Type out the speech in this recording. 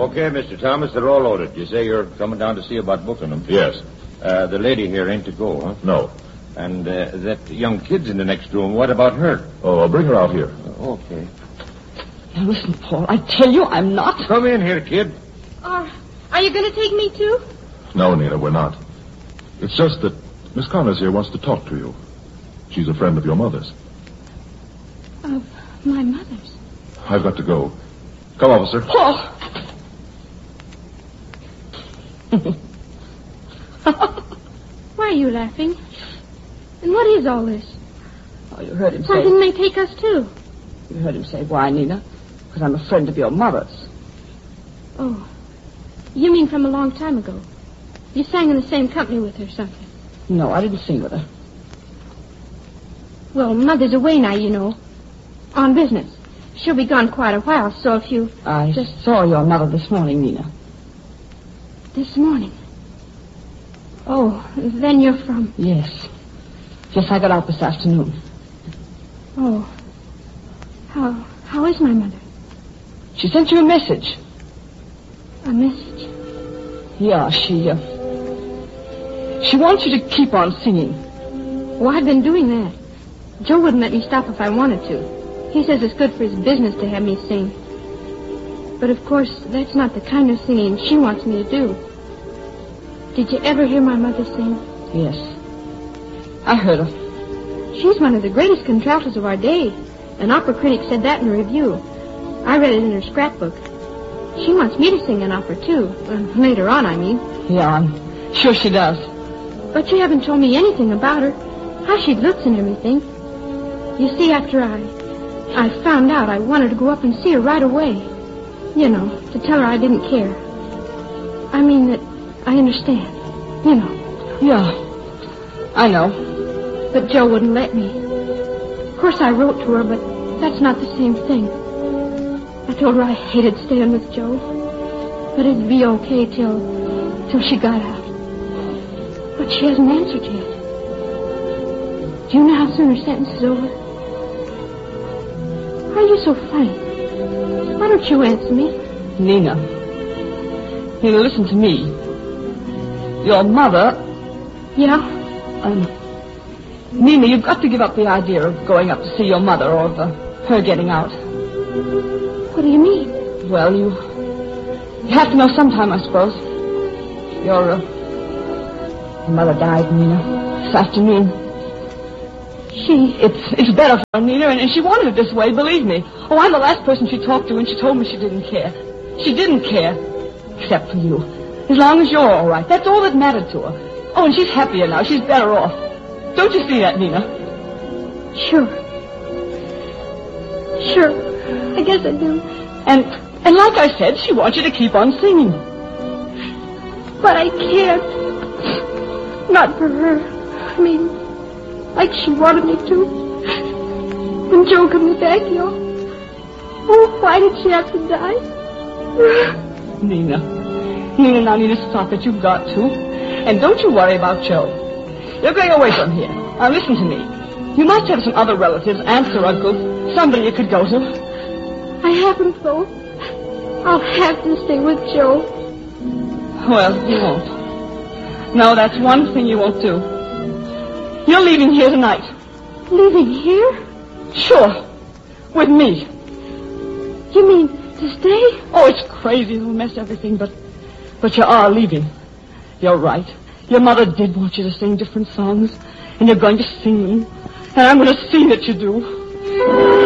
Okay, Mr. Thomas, they're all loaded. You say you're coming down to see about booking them? Yes. The lady here ain't to go, huh? No. And that young kid's in the next room. What about her? Oh, I'll bring her out here. Okay. Now, listen, Paul, I tell you I'm not. Come in here, kid. Are you going to take me, too? No, Nina, we're not. It's just that Miss Connors here wants to talk to you. She's a friend of your mother's. Of my mother's? I've got to go. Come, officer. Paul! Why are you laughing? And what is all this? Oh, you heard him say... Why didn't they take us, too? You heard him say, why, Nina? Because I'm a friend of your mother's. Oh, you mean from a long time ago? You sang in the same company with her or something? No, I didn't sing with her. Well, Mother's away now, you know. On business. She'll be gone quite a while, so if you... I saw your mother this morning, Nina. This morning? Oh, then you're from... Yes. Yes, I got out this afternoon. Oh. How is my mother? She sent you a message. A message? Yeah, she wants you to keep on singing. Well, I've been doing that. Joe wouldn't let me stop if I wanted to. He says it's good for his business to have me sing. But, of course, that's not the kind of singing she wants me to do. Did you ever hear my mother sing? Yes. I heard her. She's one of the greatest contraltos of our day. An opera critic said that in a review. I read it in her scrapbook. She wants me to sing an opera, too. Later on, I mean. Yeah, I'm sure she does. But you haven't told me anything about her. How she looks and everything. You see, after I found out, I wanted to go up and see her right away. You know, to tell her I didn't care. I mean that I understand. You know. Yeah, I know. But Joe wouldn't let me. Of course, I wrote to her, but that's not the same thing. I told her I hated staying with Joe. But it'd be okay till she got out. But she hasn't answered yet. Do you know how soon her sentence is over? Why are you so funny? Why don't you answer me? Nina, listen to me. Your mother... Yeah? Nina, you've got to give up the idea of going up to see your mother or of her getting out. What do you mean? Well, you have to know sometime, I suppose. Your mother died, Nina, this afternoon. It's better for her, Nina, and she wanted it this way, believe me. Oh, I'm the last person she talked to, and she told me she didn't care. She didn't care, except for you. As long as you're all right, that's all that mattered to her. Oh, and she's happier now. She's better off. Don't you see that, Nina? Sure. I guess I do. And like I said, she wants you to keep on singing. But I can't. Not for her. I mean, like she wanted me to. When Joe comes back, oh, why did she have to die? Nina, now you just stop it. You've got to. And don't you worry about Joe. You're going away from here. Now listen to me. You must have some other relatives, aunts or uncles, somebody you could go to. I haven't, though. I'll have to stay with Joe. Well, you won't. No, that's one thing you won't do. You're leaving here tonight. Leaving here? Sure. With me. You mean to stay? Oh, it's crazy. It'll mess everything, but you are leaving. You're right. Your mother did want you to sing different songs, and you're going to sing them. And I'm going to see that you do.